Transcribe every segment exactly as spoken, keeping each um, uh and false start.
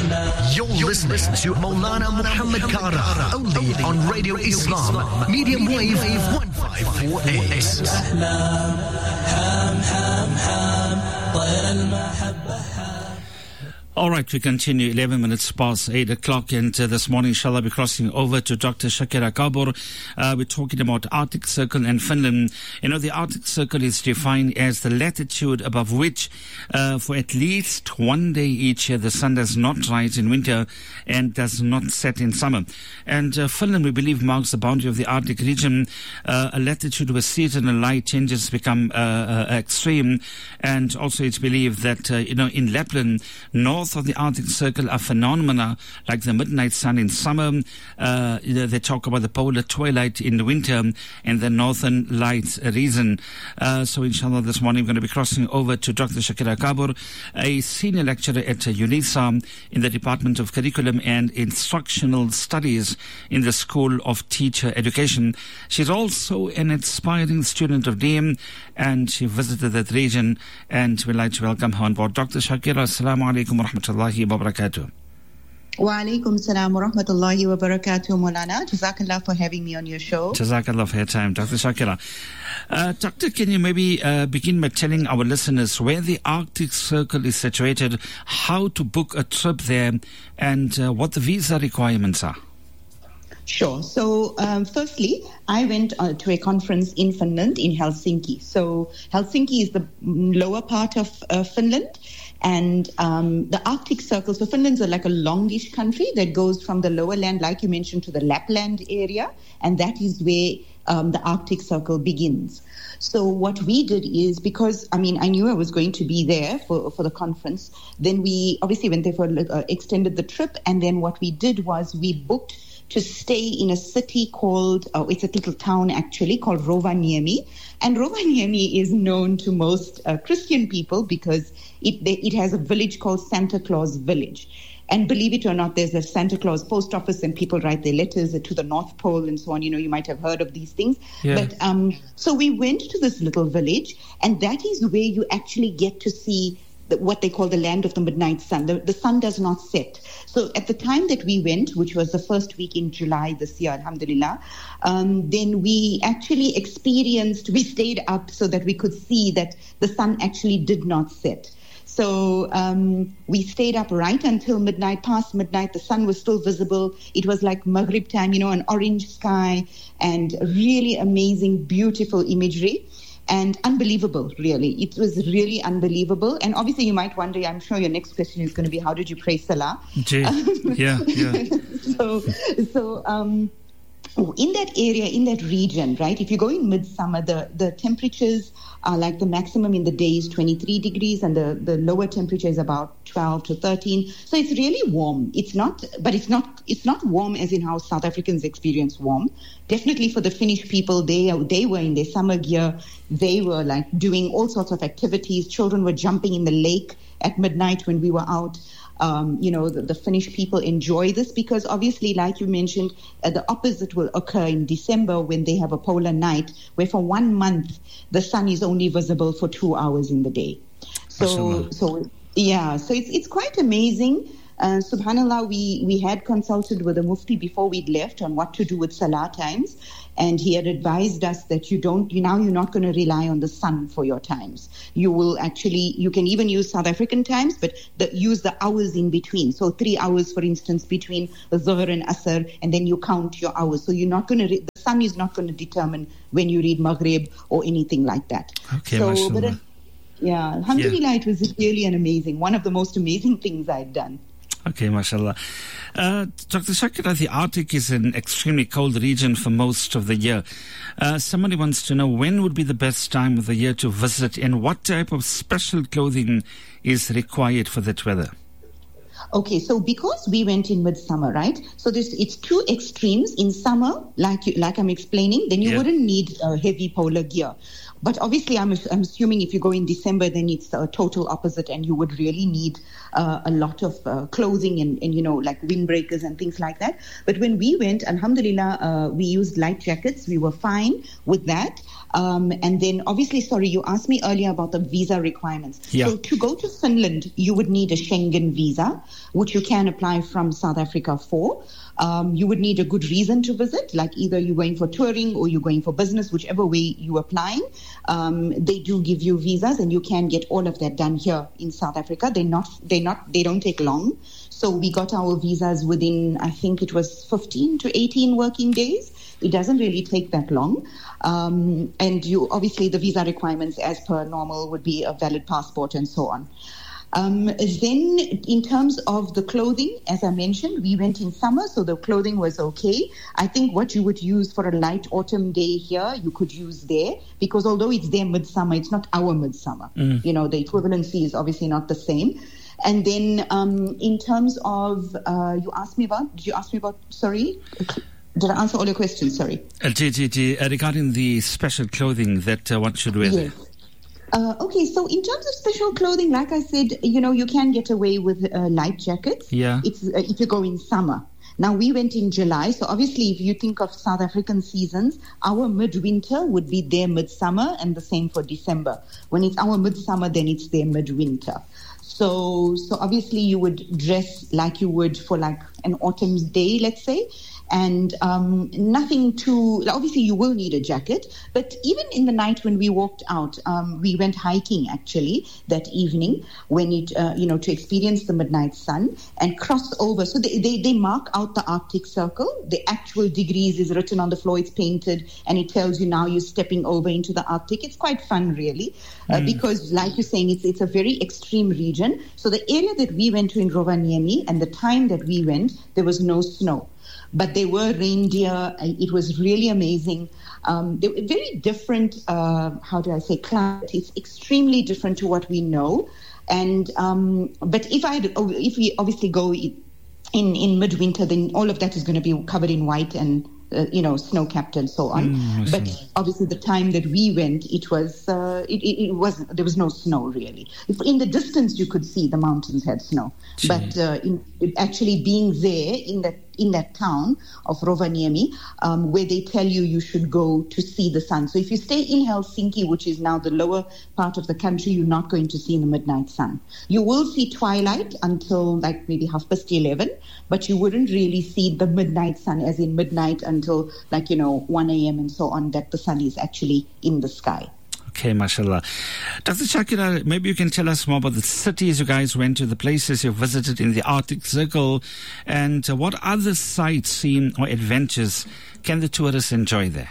You're listening to Maulana Muhammad Kara, only on Radio Islam, medium wave one fifty-four X. All right, we continue. eleven minutes past eight o'clock, and uh, this morning, inshallah, we're crossing over to Doctor Shakira Kabur. Uh, we're talking about Arctic Circle and Finland. You know, the Arctic Circle is defined as the latitude above which, uh, for at least one day each year, the sun does not rise in winter and does not set in summer. And uh, Finland, we believe, marks the boundary of the Arctic region, uh, a latitude where seasonal light changes become uh, uh, extreme. And also, it's believed that, uh, you know, in Lapland, north of the Arctic Circle are phenomena like the midnight sun in summer. Uh, they talk about the polar twilight in the winter and the northern lights reason. Uh, so inshallah, this morning we're going to be crossing over to Doctor Shakira Kabur, a senior lecturer at UNISA in the Department of Curriculum and Instructional Studies in the School of Teacher Education. She's also an inspiring student of D I M, and she visited that region, and we'd like to welcome her on board. Doctor Shakira, assalamu alaikum wa rahmatullahi wa barakatuh. Wa alaikum salam wa rahmatullahi wa barakatuh, Maulana. Jazakallah for having me on your show. Jazakallah for your time, Doctor Shakira. Uh, doctor, can you maybe uh, begin by telling our listeners where the Arctic Circle is situated, how to book a trip there, and uh, what the visa requirements are? Sure. So, um, firstly, I went uh, to a conference in Finland, in Helsinki. So, Helsinki is the lower part of uh, Finland. And um, the Arctic Circle, so Finland's a, like a longish country that goes from the lower land, like you mentioned, to the Lapland area. And that is where um, the Arctic Circle begins. So what we did is, because, I mean, I knew I was going to be there for, for the conference, then we obviously went there for, uh, extended the trip. And then what we did was we booked to stay in a city called, uh, it's a little town actually, called Rovaniemi. And Rovaniemi is known to most uh, Christian people because it they, it has a village called Santa Claus Village. And believe it or not, there's a Santa Claus post office and people write their letters to the North Pole and so on. You know, you might have heard of these things. Yeah. But um, so we went to this little village, and that is where you actually get to see the, what they call the land of the midnight sun. The, the sun does not set. So at the time that we went, which was the first week in July this year, alhamdulillah, um, then we actually experienced, we stayed up so that we could see that the sun actually did not set. So um, we stayed up right until midnight, past midnight. The sun was still visible. It was like Maghrib time, you know, an orange sky and really amazing, beautiful imagery. And unbelievable, really. It was really unbelievable. And obviously, you might wonder, I'm sure your next question is going to be, how did you pray Salah? Gee. Yeah, yeah. so, so um, in that area, in that region, right, if you go in midsummer, the, the temperatures are like the maximum in the day is twenty-three degrees and the, the lower temperature is about twelve to thirteen. So it's really warm. It's not, but it's not, it's not warm as in how South Africans experience warm. Definitely for the Finnish people, they they were in their summer gear. They were like doing all sorts of activities. Children were jumping in the lake at midnight when we were out. Um, you know, the, the Finnish people enjoy this because obviously, like you mentioned, uh, the opposite will occur in December when they have a polar night, where for one month the sun is only visible for two hours in the day. So, so yeah, so it's it's quite amazing. Uh, Subhanallah, we, we had consulted with the Mufti before we'd left on what to do with Salah times, and he had advised us that you don't, you now you're not going to rely on the sun for your times. You will actually, you can even use South African times, but the, use the hours in between. So three hours, for instance, between Zuhr and Asr, and then you count your hours. So you're not going to, re- the sun is not going to determine when you read Maghrib or anything like that. Okay, so, but, uh, yeah, alhamdulillah, yeah. It was really an amazing, one of the most amazing things I'd done. Okay, mashallah. Uh, Doctor Shakira, the Arctic is an extremely cold region for most of the year. Uh, somebody wants to know when would be the best time of the year to visit and what type of special clothing is required for that weather. Okay, so because we went in midsummer, right? So this it's two extremes. In summer, like you, like I'm explaining, then you yeah. wouldn't need uh, heavy polar gear. But obviously, I'm, I'm assuming if you go in December, then it's a total opposite, and you would really need uh, a lot of uh, clothing and, and, you know, like windbreakers and things like that. But when we went, alhamdulillah, uh, we used light jackets. We were fine with that. Um, and then, obviously, sorry, you asked me earlier about the visa requirements. Yeah. So to go to Finland, you would need a Schengen visa, which you can apply from South Africa for. Um, you would need a good reason to visit, like either you're going for touring or you're going for business, whichever way you're applying. Um, they do give you visas, and you can get all of that done here in South Africa. They're not, they're not, they don't take long. So we got our visas within, I think it was fifteen to eighteen working days. It doesn't really take that long. Um, and you obviously the visa requirements as per normal would be a valid passport and so on. Um, then in terms of the clothing, as I mentioned, we went in summer, so the clothing was okay. I think what you would use for a light autumn day here, you could use there, because although it's their midsummer, it's not our midsummer. Mm. You know, the equivalency is obviously not the same. And then um, in terms of, uh, you asked me about, did you ask me about, sorry? Did I answer all your questions? Sorry. Uh, G, G, G, uh, regarding the special clothing that uh, one should wear yes. there. Uh, okay, so in terms of special clothing, like I said, you know, you can get away with uh, light jackets. Yeah. It's, uh, if you go in summer. Now, we went in July, so obviously if you think of South African seasons, our midwinter would be their midsummer, and the same for December. When it's our midsummer, then it's their midwinter. So, so obviously you would dress like you would for like an autumn day, let's say. And um, nothing too, obviously you will need a jacket, but even in the night when we walked out, um, we went hiking actually that evening when it, uh, you know, to experience the midnight sun and cross over. So they, they, they mark out the Arctic Circle. The actual degrees is written on the floor, it's painted, and it tells you now you're stepping over into the Arctic. It's quite fun really, uh, mm. because like you're saying, it's, it's a very extreme region. So the area that we went to in Rovaniemi and the time that we went, there was no snow. But there were reindeer. It was really amazing. Um, they were very different, uh, how do I say, climate. It's extremely different to what we know. And um, but if I if we obviously go in in midwinter, then all of that is going to be covered in white and uh, you know, snow-capped and so on. Mm, but obviously, the time that we went, it was uh, it, it, it wasn't. There was no snow really. If in the distance, you could see the mountains had snow, Gee. but uh, in, actually being there in that. in that town of Rovaniemi, um, where they tell you you should go to see the sun. So if you stay in Helsinki, which is now the lower part of the country, you're not going to see the midnight sun. You will see twilight until like maybe half past eleven, but you wouldn't really see the midnight sun as in midnight until like, you know, one a.m. and so on, that the sun is actually in the sky. Okay, mashallah. Doctor Shakira, maybe you can tell us more about the cities you guys went to, the places you visited in the Arctic Circle, and uh, what other sightseeing or adventures can the tourists enjoy there?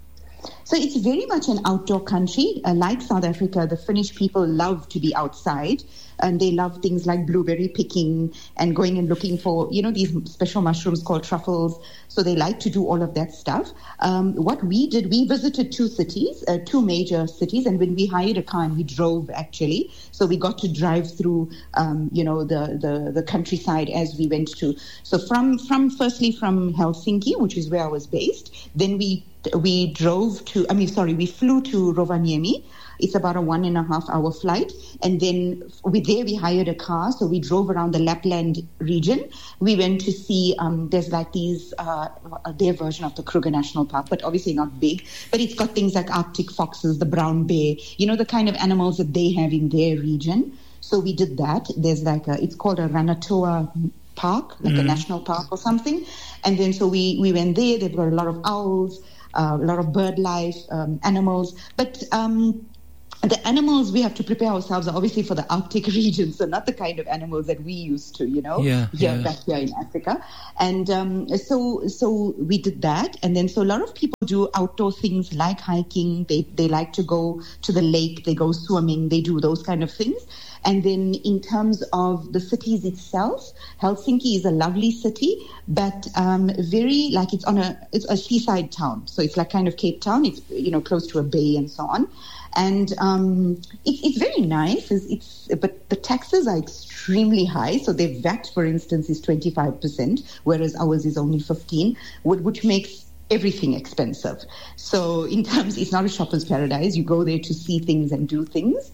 So it's very much an outdoor country. Uh, like South Africa, the Finnish people love to be outside. And they love things like blueberry picking and going and looking for, you know, these special mushrooms called truffles. So they like to do all of that stuff. Um, what we did, we visited two cities, uh, two major cities. And when we hired a car and we drove, actually, so we got to drive through, um, you know, the, the, the countryside as we went to. So from, from firstly from Helsinki, which is where I was based, then we we drove to, I mean, sorry, we flew to Rovaniemi. It's about a one and a half hour flight. And then we, there we hired a car. So we drove around the Lapland region. We went to see, um, there's like these, uh, their version of the Kruger National Park, but obviously not big. But it's got things like Arctic foxes, the brown bear, you know, the kind of animals that they have in their region. So we did that. There's like a, it's called a Ranatoa Park, like mm. a national park or something. And then so we, we went there. There were a lot of owls, uh, a lot of bird life, um, animals. But um, the animals, we have to prepare ourselves, obviously, for the Arctic region, so not the kind of animals that we used to, you know, yeah, here, yeah. back here in Africa. And um, so so we did that. And then so a lot of people do outdoor things like hiking. They, they like to go to the lake. They go swimming. They do those kind of things. And then in terms of the cities itself, Helsinki is a lovely city, but um, very like it's on a it's a seaside town. So it's like kind of Cape Town. It's, you know, close to a bay and so on. And um, it, it's very nice. It's, it's but the taxes are extremely high. So their V A T, for instance, is twenty-five percent, whereas ours is only fifteen, which makes everything expensive. So in terms, it's not a shopper's paradise. You go there to see things and do things.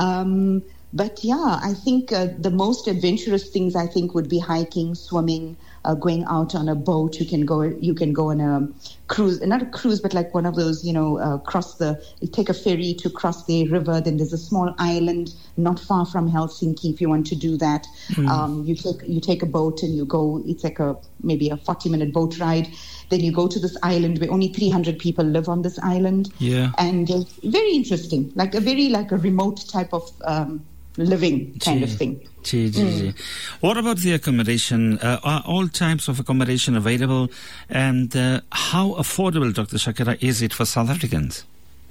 Um, but yeah, I think uh, the most adventurous things I think would be hiking, swimming, uh, going out on a boat. You can go, you can go on a cruise, not a cruise, but like one of those, you know, uh, cross the, you take a ferry to cross the river. Then there's a small island not far from Helsinki if you want to do that. Mm. Um, you take, you take a boat and you go, it's like a, maybe a forty minute boat ride. Then you go to this island where only three hundred people live on this island. Yeah. And uh, very interesting, like a very like a remote type of um, living kind gee, of thing. Gee, gee, mm. gee. What about the accommodation? Uh, are all types of accommodation available? And uh, how affordable, Doctor Shakira, is it for South Africans?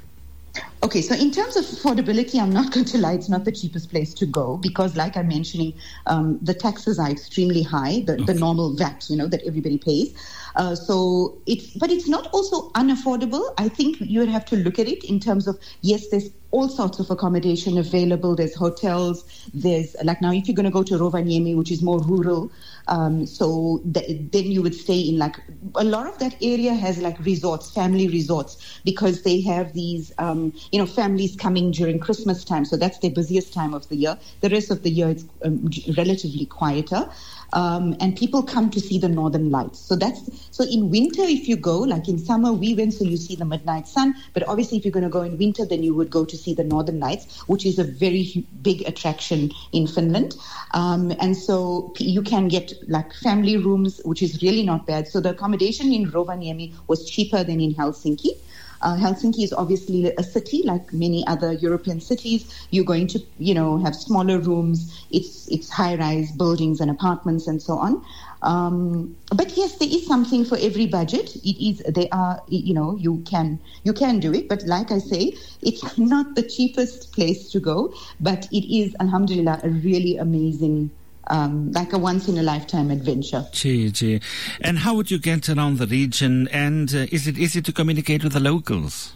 Okay, so in terms of affordability, I'm not going to lie, it's not the cheapest place to go because, like I'm mentioning, um, the taxes are extremely high, the, okay. the normal V A T, you know, that everybody pays. Uh, so it's, but it's not also unaffordable. I think you would have to look at it in terms of, yes, there's all sorts of accommodation available. There's hotels. There's like now if you're going to go to Rovaniemi, which is more rural, um, so th- then you would stay in like a lot of that area has like resorts, family resorts, because they have these, um, you know, families coming during Christmas time. So that's their busiest time of the year. The rest of the year it's um, relatively quieter. Um, and people come to see the northern lights. So that's so in winter, if you go, like in summer, we went, so you see the midnight sun. But obviously, if you're going to go in winter, then you would go to see the northern lights, which is a very big attraction in Finland. Um, and so you can get like family rooms, which is really not bad. So the accommodation in Rovaniemi was cheaper than in Helsinki. Uh, Helsinki is obviously a city like many other European cities. You're going to, you know, have smaller rooms. It's it's high-rise buildings and apartments and so on. Um, but yes, there is something for every budget. It is they are, you know, you can you can do it. But like I say, it's not the cheapest place to go. But it is, alhamdulillah, a really amazing. Um, like a once-in-a-lifetime adventure. Gee, gee. And how would you get around the region? And uh, is it easy to communicate with the locals?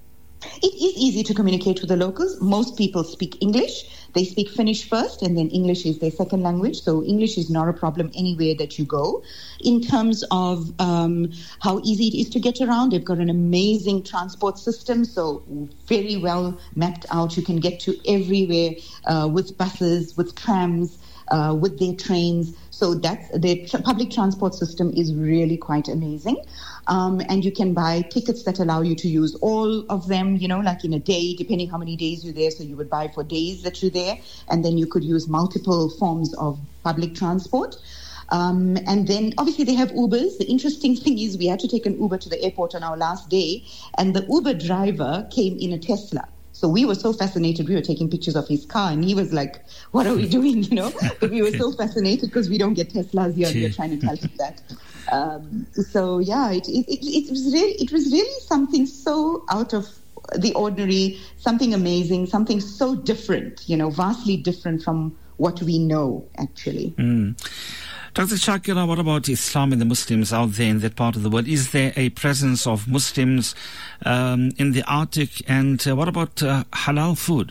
It is easy to communicate with the locals. Most people speak English. They speak Finnish first, and then English is their second language. So English is not a problem anywhere that you go. In terms of um, how easy it is to get around, they've got an amazing transport system, so very well mapped out. You can get to everywhere uh, with buses, with trams, Uh, with their trains. So that's their tr- public transport system is really quite amazing. Um, and you can buy tickets that allow you to use all of them, you know, like in a day, depending how many days you're there. So you would buy for days that you're there, and then you could use multiple forms of public transport. Um, and then obviously they have Ubers. The interesting thing is we had to take an Uber to the airport on our last day, and the Uber driver came in a Tesla. So we were so fascinated. We were taking pictures of his car, and he was like, "What are we doing?" You know. But we were so fascinated because we don't get Teslas here, and we were trying to tell him that. Um, so yeah, it, it it it was really it was really something so out of the ordinary, something amazing, something so different. You know, vastly different from what we know actually. Mm. Doctor Shakira, what about Islam and the Muslims out there in that part of the world? Is there a presence of Muslims um, in the Arctic? And uh, what about uh, halal food?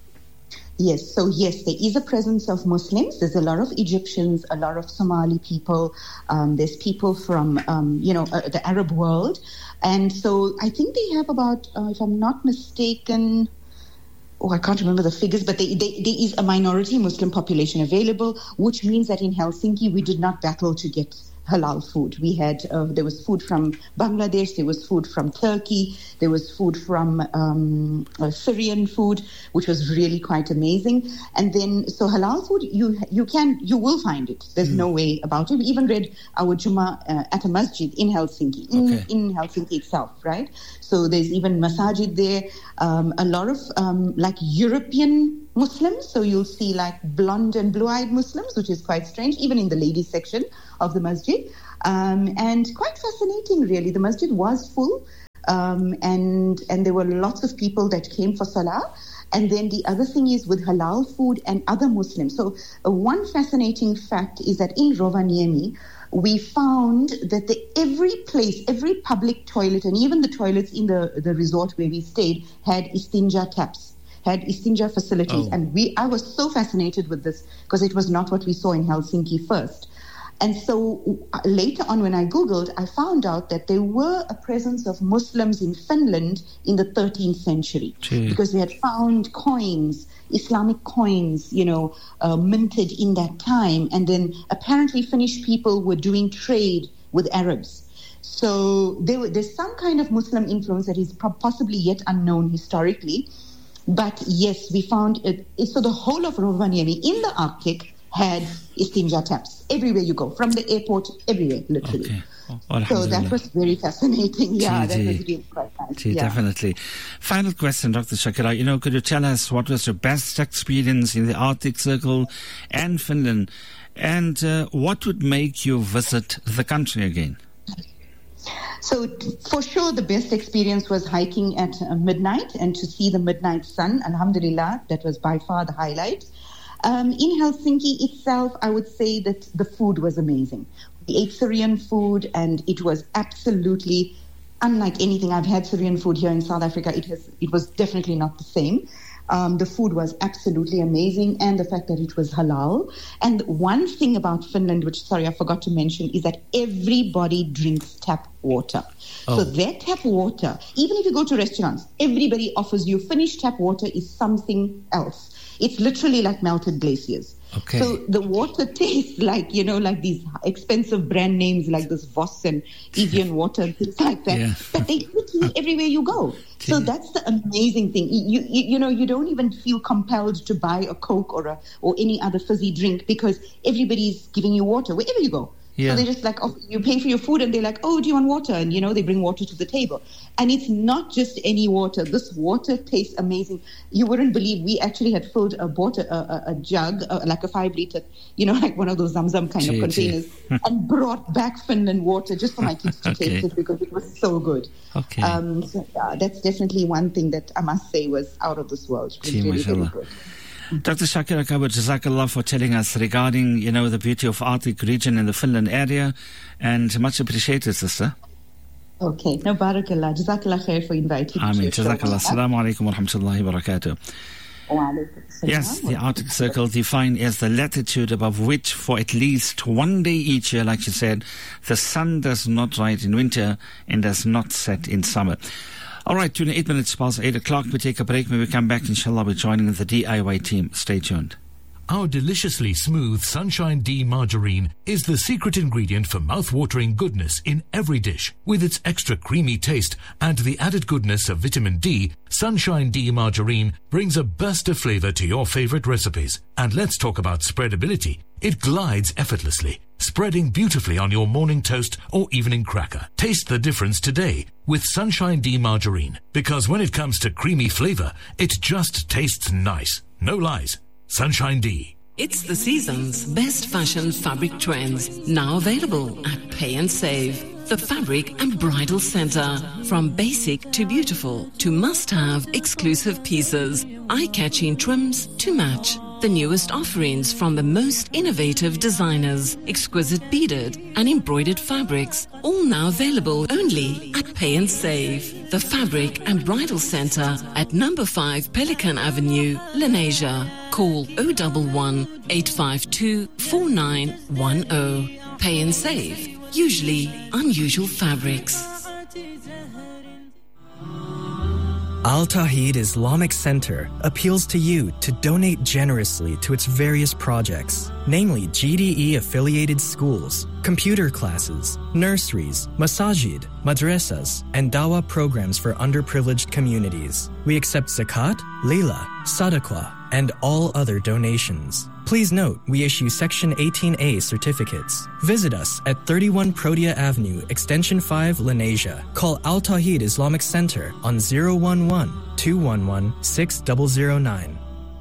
Yes, so yes, there is a presence of Muslims. There's a lot of Egyptians, a lot of Somali people. Um, there's people from, um, you know, uh, the Arab world. And so I think they have about, uh, if I'm not mistaken, oh, I can't remember the figures, but they, they, there is a minority Muslim population available, which means that in Helsinki, we did not battle to get halal food. We had, uh, there was food from Bangladesh, there was food from Turkey, there was food from um, uh, Syrian food, which was really quite amazing. And then, so halal food, you you can, you will find it. There's mm. no way about it. We even read our Jummah uh, at a masjid in Helsinki, in, okay. in Helsinki itself, right? So there's even masajid there, um, a lot of um, like European Muslims. So you'll see like blonde and blue-eyed Muslims, which is quite strange, even in the ladies section of the masjid. Um, and quite fascinating, really. The masjid was full, um, and and there were lots of people that came for salah. And then the other thing is with halal food and other Muslims. So uh, one fascinating fact is that in Rovaniemi, we found that the, every place, every public toilet, and even the toilets in the, the resort where we stayed had istinja taps, had istinja facilities. Oh. And we, I was so fascinated with this because it was not what we saw in Helsinki first. And so uh, later on when I Googled, I found out that there were a presence of Muslims in Finland in the thirteenth century. Gee. Because they had found coins, Islamic coins, you know, uh, minted in that time. And then apparently Finnish people were doing trade with Arabs. So there were, there's some kind of Muslim influence that is possibly yet unknown historically. But yes, we found it. So the whole of Rovaniemi in the Arctic had istinja taps everywhere you go, from the airport, everywhere, literally. Okay. Oh, so that was very fascinating. Yeah, Gee, that was really quite nice. Gee, yeah. Definitely. Final question, Doctor Shakira. You know, could you tell us what was your best experience in the Arctic Circle and Finland, and uh, what would make you visit the country again? So for sure, the best experience was hiking at uh, midnight and to see the midnight sun. Alhamdulillah, that was by far the highlight. Um, in Helsinki itself, I would say that the food was amazing. We ate Syrian food, and it was absolutely unlike anything. I've had Syrian food here in South Africa. It has, it was definitely not the same. Um, the food was absolutely amazing, and the fact that it was halal. And one thing about Finland, which, sorry, I forgot to mention, is that everybody drinks tap water. Oh. So their tap water, even if you go to restaurants, everybody offers you Finnish tap water is something else. It's literally like melted glaciers. Okay. So the water tastes like, you know, like these expensive brand names like this Voss and Evian water and things like that. Yeah. But they give it to you everywhere you go. So that's the amazing thing. You, you you know, you don't even feel compelled to buy a Coke or a or any other fizzy drink because everybody's giving you water wherever you go. Yeah. So they're just like, oh, you pay for your food and they're like, oh, do you want water? And, you know, they bring water to the table. And it's not just any water. This water tastes amazing. You wouldn't believe we actually had filled a water, a, a, a jug, a, like a five liter, you know, like one of those Zamzam kind gee, of containers, and brought back Finland water just for my kids to okay. taste it because it was so good. Okay. Um, so yeah, that's definitely one thing that I must say was out of this world. It was gee, really, really good. Doctor Shakira Kabir, Jazakallah for telling us regarding, you know, the beauty of Arctic region in the Finland area, and much appreciated, sister. Okay. No, barakallah. Jazakallah khair for inviting me. Ameen. Jazakallah. Assalamu alaikum wa rahmatullahi wa barakatuh. Yes, the Arctic Circle defined as the latitude above which for at least one day each year, like you said, the sun does not rise in winter and does not set in summer. All right, twenty-eight minutes past eight o'clock. We take a break. When we come back, inshallah, we're joining the D I Y team. Stay tuned. Our deliciously smooth Sunshine D margarine is the secret ingredient for mouth-watering goodness in every dish. With its extra creamy taste and the added goodness of vitamin D, Sunshine D margarine brings a burst of flavor to your favorite recipes. And let's talk about spreadability. It glides effortlessly, spreading beautifully on your morning toast or evening cracker. Taste the difference today with Sunshine D margarine, because when it comes to creamy flavor, it just tastes nice. No lies. Sunshine D. It's the season's best fashion fabric trends, now available at Pay and Save, the fabric and bridal center. From basic to beautiful to must-have exclusive pieces, eye-catching trims to match. The newest offerings from the most innovative designers, exquisite beaded and embroidered fabrics, all now available only at Pay and Save, the fabric and bridal center at number five Pelican Avenue, Lenasia. Call oh one one, eight five two, four nine one oh. Pay and Save, usually unusual fabrics. Al Tawheed Islamic Center appeals to you to donate generously to its various projects, namely G D E-affiliated schools, computer classes, nurseries, masajid, madrasas, and dawah programs for underprivileged communities. We accept zakat, lila, sadaqah, and all other donations. Please note, we issue Section eighteen A certificates. Visit us at thirty-one Protea Avenue, Extension five, Lenasia. Call Al Tawheed Islamic Center on zero one one, two one one, six zero zero nine.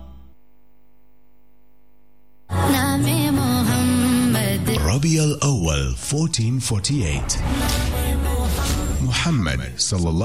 Rabi al-Awwal fourteen forty-eight. Muhammad sallallahu